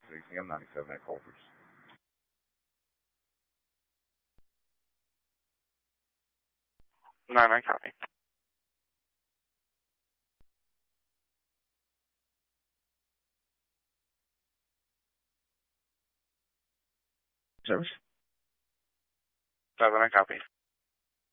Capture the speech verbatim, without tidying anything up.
six A M ninety-seven at Culver's. Nine, I copy. Service? Seven, I copy.